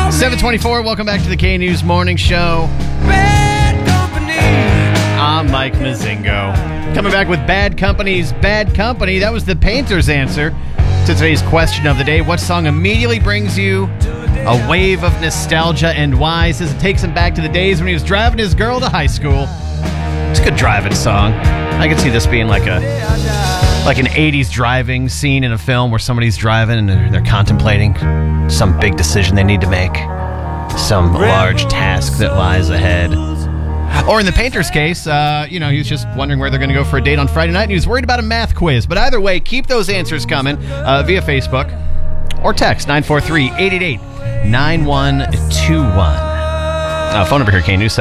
724, welcome back to the K News Morning Show. I'm Mike Mazingo. Coming back with Bad Company's Bad Company. That was the Painters' answer to today's question of the day. What song immediately brings you a wave of nostalgia and why? Says it takes him back to the days when he was driving his girl to high school. It's a good driving song. I can see this being like an 80s driving scene in a film where somebody's driving and they're contemplating some big decision they need to make, some large task that lies ahead. Or in the Painter's case, he was just wondering where they're going to go for a date on Friday night, and he was worried about a math quiz. But either way, keep those answers coming via Facebook or text 943-888-9121. Phone number here, K News,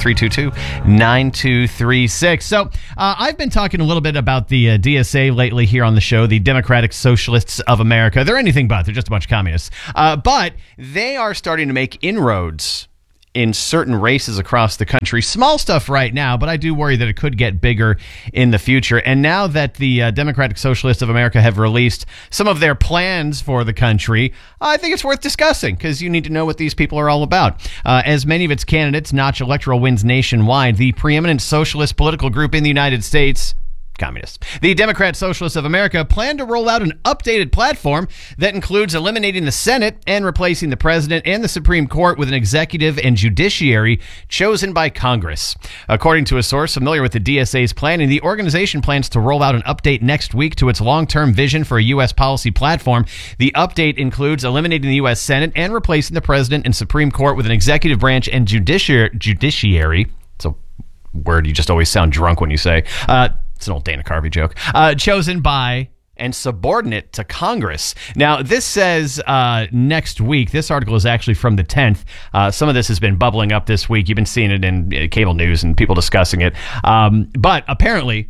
760-322-9236. So I've been talking a little bit about the DSA lately here on the show, the Democratic Socialists of America. They're anything but. They're just a bunch of communists. But they are starting to make inroads in certain races across the country. Small stuff right now, but I do worry that it could get bigger in the future. And now that the Democratic Socialists of America have released some of their plans for the country, I think it's worth discussing because you need to know what these people are all about. As many of its candidates notch electoral wins nationwide, the preeminent socialist political group in the United States, communists, the Democrat Socialists of America, plan to roll out an updated platform that includes eliminating the Senate and replacing the president and the Supreme Court with an executive and judiciary chosen by Congress. According to a source familiar with the DSA's planning, the organization plans to roll out an update next week to its long-term vision for a U.S. policy platform. The update includes eliminating the U.S. Senate and replacing the president and Supreme Court with an executive branch and judiciary. It's a word you just always sound drunk when you say. It's an old Dana Carvey joke. Chosen by and subordinate to Congress. Now, this says next week. This article is actually from the 10th. Some of this has been bubbling up this week. You've been seeing it in cable news and people discussing it. But apparently,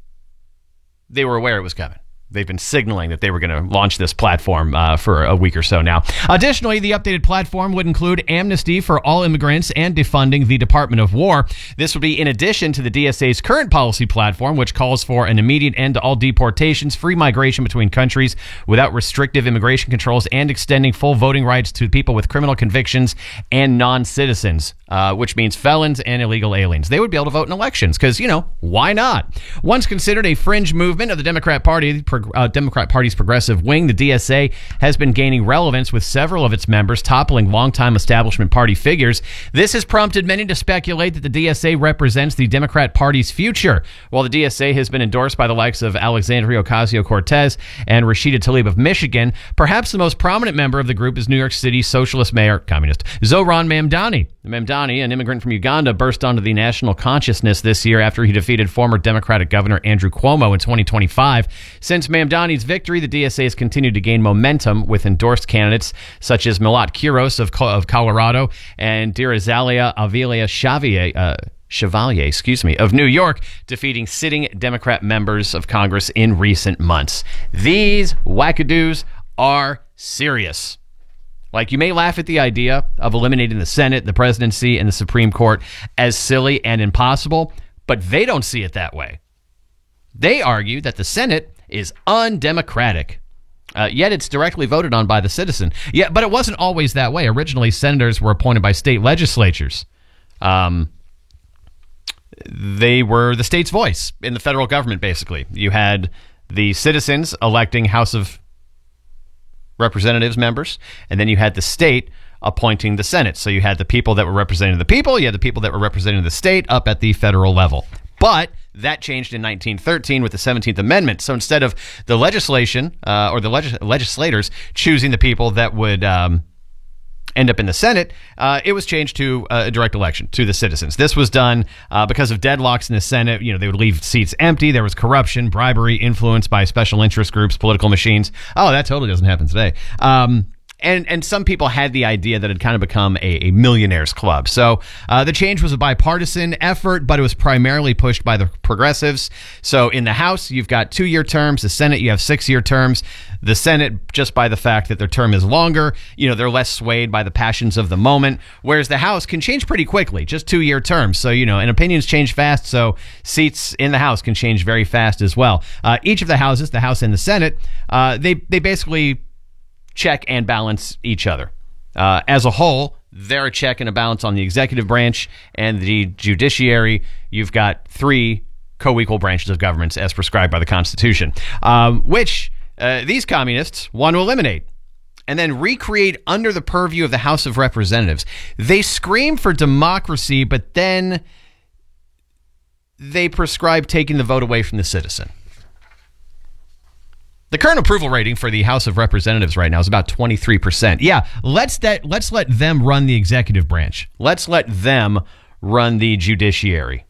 they were aware it was coming. They've been signaling that they were going to launch this platform for a week or so now. Additionally, the updated platform would include amnesty for all immigrants and defunding the Department of War. This would be in addition to the DSA's current policy platform, which calls for an immediate end to all deportations, free migration between countries without restrictive immigration controls, and extending full voting rights to people with criminal convictions and non-citizens, which means felons and illegal aliens. They would be able to vote in elections because, why not? Once considered a fringe movement of the Democrat Party, Democrat Party's progressive wing, the DSA has been gaining relevance with several of its members toppling longtime establishment party figures. This has prompted many to speculate that the DSA represents the Democrat Party's future. While the DSA has been endorsed by the likes of Alexandria Ocasio-Cortez and Rashida Tlaib of Michigan, perhaps the most prominent member of the group is New York City socialist mayor, communist, Zohran Mamdani. Mamdani, an immigrant from Uganda, burst onto the national consciousness this year after he defeated former Democratic Governor Andrew Cuomo in 2025. Since Mamdani's victory, the DSA has continued to gain momentum with endorsed candidates such as Milat Quiros of Colorado and Dirazalia Avilia Chevalier, of New York, defeating sitting Democrat members of Congress in recent months. These wackadoos are serious. Like, you may laugh at the idea of eliminating the Senate, the presidency, and the Supreme Court as silly and impossible, but they don't see it that way. They argue that the Senate is undemocratic, yet it's directly voted on by the citizen. Yeah, but it wasn't always that way. Originally, senators were appointed by state legislatures. They were the state's voice in the federal government, basically. You had the citizens electing House of Representatives members, and then you had the state appointing the Senate. So you had the people that were representing the people, you had the people that were representing the state up at the federal level. But that changed in 1913 with the 17th Amendment. So instead of the legislation or the legislators choosing the people that would end up in the Senate, it was changed to a direct election to the citizens. This was done because of deadlocks in the Senate. They would leave seats empty. There was corruption, bribery, influence by special interest groups, political machines. Oh, that totally doesn't happen today. And some people had the idea that it had kind of become a millionaires club. So the change was a bipartisan effort, but it was primarily pushed by the progressives. So in the House, you've got 2-year terms. The Senate, you have 6-year terms. The Senate, just by the fact that their term is longer, they're less swayed by the passions of the moment, whereas the House can change pretty quickly, just 2-year terms. So, and opinions change fast, so seats in the House can change very fast as well. Each of the houses, the House and the Senate, they basically check and balance each other. As a whole, they're a check and a balance on the executive branch and the judiciary. You've got 3 co-equal branches of governments as prescribed by the Constitution, which these communists want to eliminate and then recreate under the purview of the House of Representatives. They scream for democracy, but then they prescribe taking the vote away from the citizen. The current approval rating for the House of Representatives right now is about 23%. Yeah, let's let them run the executive branch. Let's let them run the judiciary.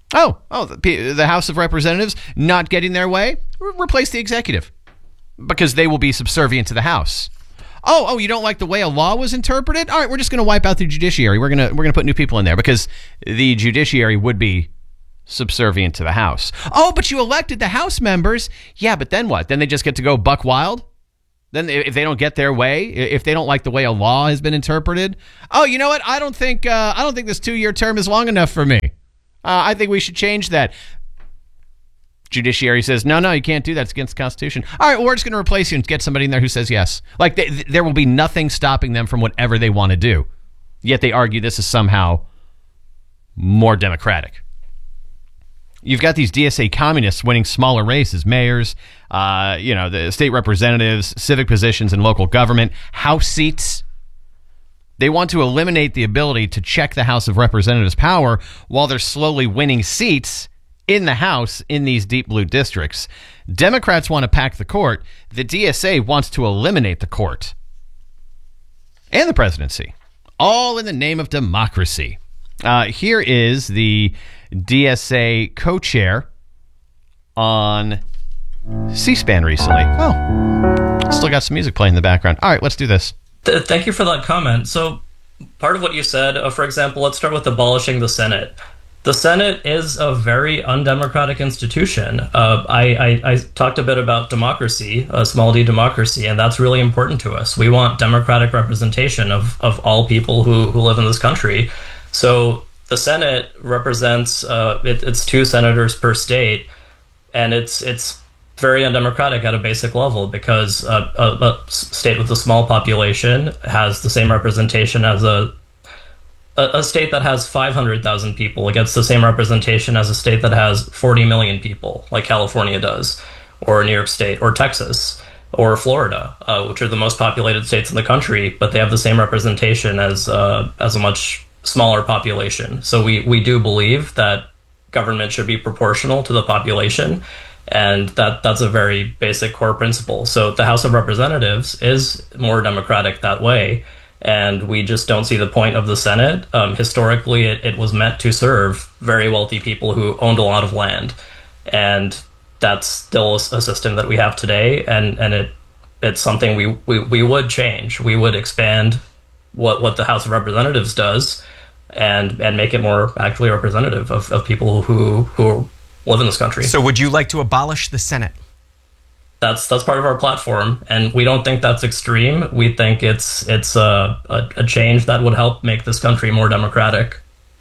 The House of Representatives not getting their way? Replace the executive because they will be subservient to the House. Oh, you don't like the way a law was interpreted? All right, we're just going to wipe out the judiciary. We're going to put new people in there because the judiciary would be subservient to the House. Oh, but you elected the House members. Yeah, but then what? Then they just get to go buck wild? Then if they don't get their way, if they don't like the way a law has been interpreted, oh, you know what? I don't think this 2-year term is long enough for me. I think we should change that. Judiciary says, no, you can't do that. It's against the Constitution. All right, well, we're just going to replace you and get somebody in there who says yes. Like there will be nothing stopping them from whatever they want to do. Yet they argue this is somehow more democratic. You've got these DSA communists winning smaller races, mayors, the state representatives, civic positions in local government, House seats. They want to eliminate the ability to check the House of Representatives' power while they're slowly winning seats in the House in these deep blue districts. Democrats want to pack the court. The DSA wants to eliminate the court and the presidency, all in the name of democracy. Here is the DSA co-chair on C-SPAN recently. Oh, still got some music playing in the background. All right, let's do this. Thank you for that comment. So part of what you said, for example, let's start with abolishing the Senate. The Senate is a very undemocratic institution. I talked a bit about democracy, small d democracy, and that's really important to us. We want democratic representation of all people who live in this country. So the Senate represents it's 2 senators per state, and it's very undemocratic at a basic level because a state with a small population has the same representation as a state that has 500,000 people against the same representation as a state that has 40 million people, like California does, or New York State, or Texas, or Florida, which are the most populated states in the country, but they have the same representation as a much smaller population. So we do believe that government should be proportional to the population, and that's a very basic core principle. So the House of Representatives is more democratic that way, and we just don't see the point of the Senate. Historically, it was meant to serve very wealthy people who owned a lot of land, and that's still a system that we have today, and it's something we would change. We would expand what the House of Representatives does and make it more actually representative of people who live in this country. So would you like to abolish the Senate? That's part of our platform, and we don't think that's extreme. We think it's a change that would help make this country more democratic.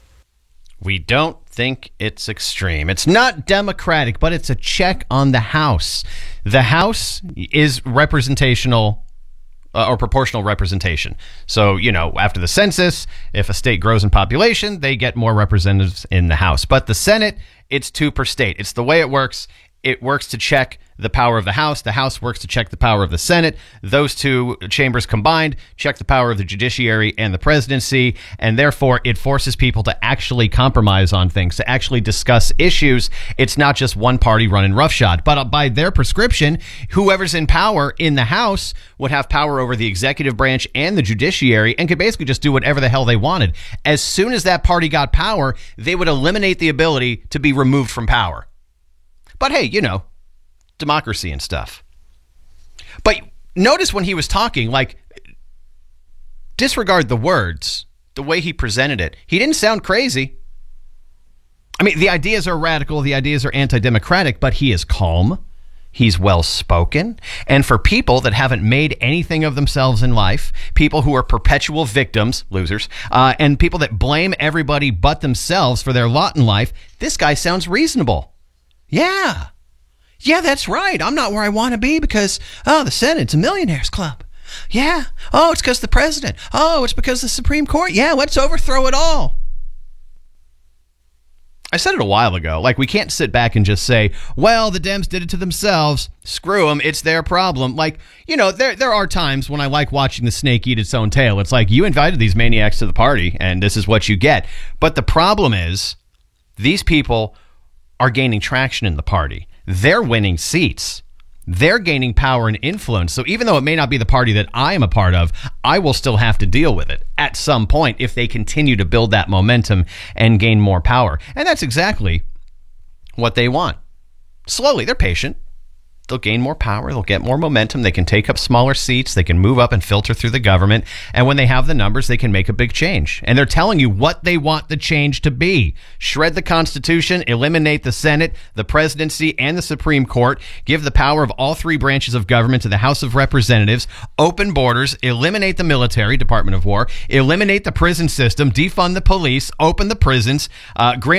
We don't think it's extreme. It's not democratic, but it's a check on the House. The House is representational or proportional representation. So, after the census, if a state grows in population, they get more representatives in the House. But the Senate, it's 2 per state. It's the way it works. It works to check the power of the House. The House works to check the power of the Senate. Those 2 chambers combined check the power of the judiciary and the presidency, and therefore it forces people to actually compromise on things, to actually discuss issues. It's not just one party running roughshod, but by their prescription, whoever's in power in the House would have power over the executive branch and the judiciary and could basically just do whatever the hell they wanted. As soon as that party got power, they would eliminate the ability to be removed from power. But hey, democracy and stuff. But notice when he was talking, disregard the words, the way he presented it. He didn't sound crazy. I mean, the ideas are radical, the ideas are anti-democratic, but he is calm. He's well-spoken. And for people that haven't made anything of themselves in life, people who are perpetual victims, losers, and people that blame everybody but themselves for their lot in life, this guy sounds reasonable. Yeah, that's right. I'm not where I want to be because, the Senate's a millionaires club. Yeah. Oh, it's because the president. Oh, it's because the Supreme Court. Yeah, let's overthrow it all. I said it a while ago. Like, we can't sit back and just say, well, the Dems did it to themselves. Screw them. It's their problem. Like, you know, there are times when I like watching the snake eat its own tail. It's like, you invited these maniacs to the party, and this is what you get. But the problem is, these people are gaining traction in the party. They're winning seats. They're gaining power and influence. So even though it may not be the party that I am a part of, I will still have to deal with it at some point if they continue to build that momentum and gain more power. And that's exactly what they want. Slowly, they're patient. They'll gain more power. They'll get more momentum. They can take up smaller seats. They can move up and filter through the government. And when they have the numbers, they can make a big change. And they're telling you what they want the change to be. Shred the Constitution, eliminate the Senate, the presidency, and the Supreme Court. Give the power of all three branches of government to the House of Representatives. Open borders. Eliminate the military, Department of War. Eliminate the prison system. Defund the police. Open the prisons. Grant